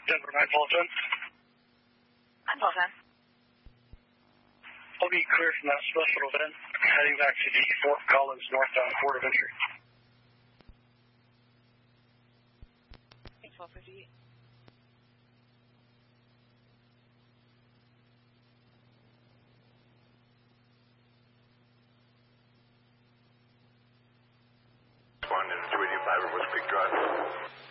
Denver 9-Fulton. 9-Fulton. I'll be clear from that hospital then, heading back to the Fort Collins northbound port of entry. 1258.